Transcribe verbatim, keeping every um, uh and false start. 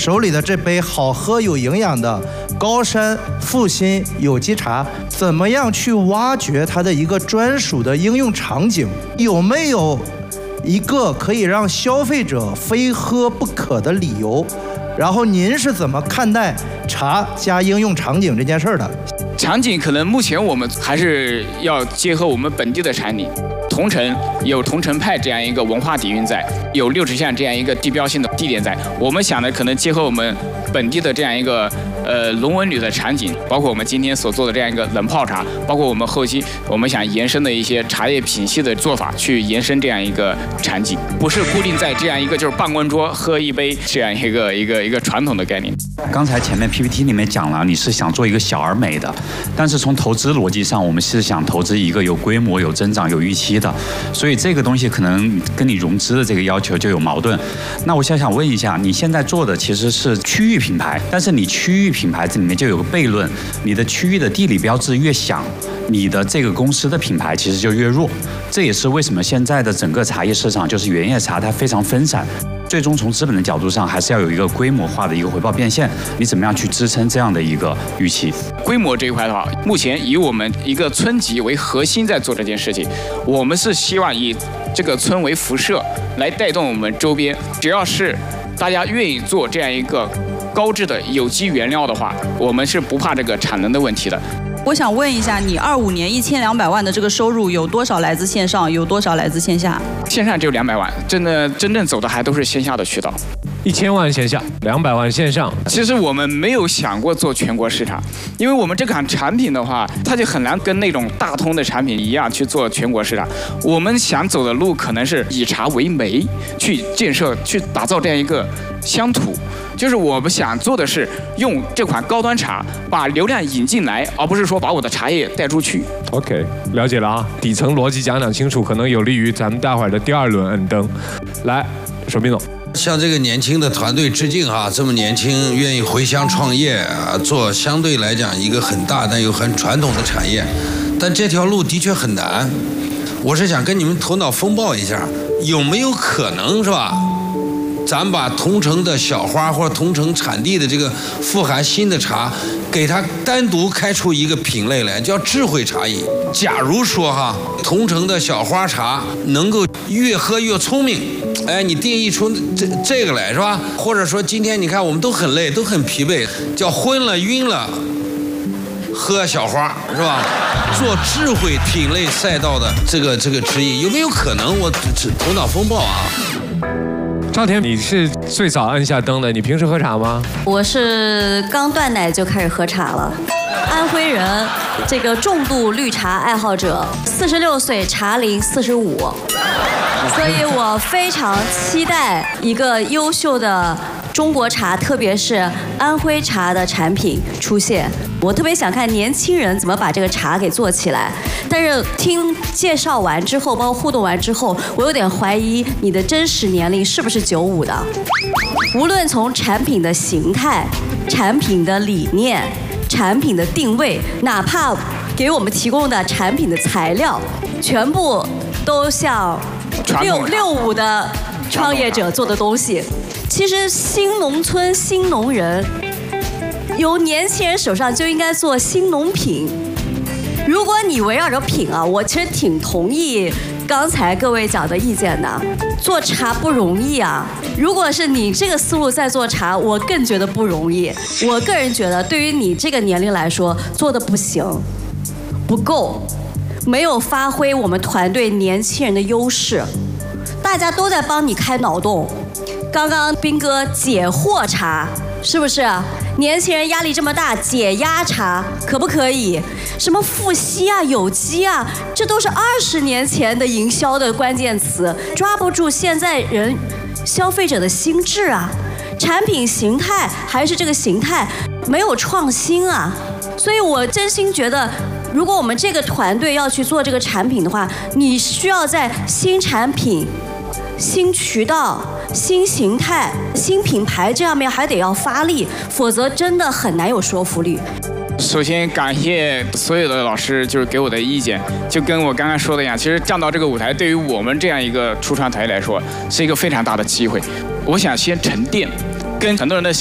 手里的这杯好喝有营养的高山复兴有机茶，怎么样去挖掘它的一个专属的应用场景？有没有一个可以让消费者非喝不可的理由？然后您是怎么看待茶加应用场景这件事儿的？ 场景可能目前我们还是要结合我们本地的产品。桐城有桐城派这样一个文化底蕴在，有六十巷这样一个地标性的地点在。我们想的可能结合我们本地的这样一个呃龙纹铝的场景，包括我们今天所做的这样一个冷泡茶，包括我们后期我们想延伸的一些茶叶品系的做法，去延伸这样一个场景，不是固定在这样一个就是办公桌喝一杯这样一个一个一个传统的概念。 刚才前面 P P T 里面讲了，你是想做一个小而美的，但是从投资逻辑上，我们是想投资一个有规模、有增长、有预期的，所以这个东西可能跟你融资的这个要求就有矛盾。那我现在想问一下，你现在做的其实是区域品牌，但是你区域品牌这里面就有个悖论，你的区域的地理标志越响，你的这个公司的品牌其实就越弱。这也是为什么现在的整个茶叶市场就是原叶茶它非常分散。最终从资本的角度上，还是要有一个规模化的一个回报变现。你怎么样去支撑这样的一个预期？ 规模这一块的话，目前以我们一个村级为核心在做这件事情。我们是希望以这个村为辐射，来带动我们周边。只要是大家愿意做这样一个高质的有机原料的话，我们是不怕这个产能的问题的。 我想问一下，你二五年一千两百万的这个收入有多少来自线上，有多少来自线下？ 线上只有两百万，真的真正走的还都是线下的渠道。 一千万线下，两百万线上。 其实我们没有想过做全国市场，因为我们这款产品的话，它就很难跟那种大通的产品一样去做全国市场。我们想走的路可能是以茶为媒，去建设、去打造这样一个乡土。就是我们想做的是用这款高端茶把流量引进来，而不是说把我的茶叶带出去。 OK， 了解了啊，底层逻辑讲讲清楚，可能有利于咱们待会儿的第二轮摁灯。来，手斌总。 向这个年轻的团队致敬啊！这么年轻，愿意回乡创业啊，做相对来讲一个很大但又很传统的产业，但这条路的确很难。我是想跟你们头脑风暴一下，有没有可能是吧？咱把桐城的小花或者桐城产地的这个富含锌的茶，给它单独开出一个品类来，叫智慧茶饮。假如说哈，桐城的小花茶能够越喝越聪明，哎，你定义出这这个来是吧？或者说今天你看我们都很累，都很疲惫，叫昏了晕了，喝小花是吧？做智慧品类赛道的这个这个指引，有没有可能？我这头脑风暴啊！ 赵田，你是最早按下灯的，你平时喝茶吗？ 我是刚断奶就开始喝茶了，安徽人，这个重度绿茶爱好者，四十六岁茶龄四十五，所以我非常期待一个优秀的中国茶，特别是安徽茶的产品出现。我特别想看年轻人怎么把这个茶给做起来。但是听介绍完之后，包括互动完之后，我有点怀疑你的真实年龄是不是九五的。无论从产品的形态、产品的理念、产品的定位，哪怕给我们提供的产品的材料，全部都像六六五的创业者做的东西。其实新农村新农人，由年轻人手上就应该做新农品。如果你围绕着品啊，我其实挺同意刚才各位讲的意见的。做茶不容易啊，如果是你这个思路在做茶，我更觉得不容易。我个人觉得，对于你这个年龄来说，做的不行，不够，没有发挥我们团队年轻人的优势。大家都在帮你开脑洞。刚刚斌哥解惑茶，是不是？年轻人压力这么大，解压茶可不可以？什么富硒啊、有机啊，这都是二十年前的营销的关键词，抓不住现在人消费者的心智啊。产品形态还是这个形态，没有创新啊。所以我真心觉得，如果我们这个团队要去做这个产品的话，你需要在新产品、新渠道、新形态、新品牌这上面还得要发力，否则真的很难有说服力。 首先感谢所有的老师，就是给我的意见，就跟我刚刚说的一样，其实站到这个舞台，对于我们这样一个初创团队来说，是一个非常大的机会。我想先沉淀，跟很多人的